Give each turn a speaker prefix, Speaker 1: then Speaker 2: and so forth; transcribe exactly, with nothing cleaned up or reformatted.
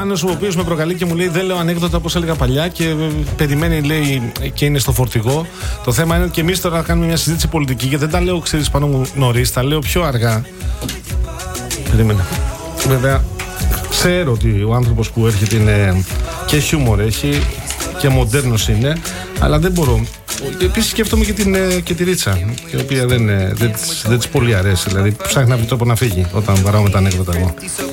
Speaker 1: Άννος, ο οποίος με προκαλεί και μου λέει: δεν λέω ανέκδοτα όπως έλεγα παλιά. Και περιμένει, λέει, και είναι στο φορτηγό. Το θέμα είναι και εμείς τώρα να κάνουμε μια συζήτηση πολιτική. Και δεν τα λέω, ξέρεις, πάνω μου νωρίς, τα λέω πιο αργά. Περίμενε. Βέβαια, ξέρω ότι ο άνθρωπος που έρχεται είναι και χιούμορ έχει και μοντέρνος είναι, αλλά δεν μπορώ. Επίσης σκέφτομαι και, την, και τη Ρίτσα, η οποία δεν, δεν, δεν της πολύ αρέσει. Δηλαδή ψάχνει να βρει τρόπο να φύγει όταν βαράω με τα ανέκδοτα εγώ.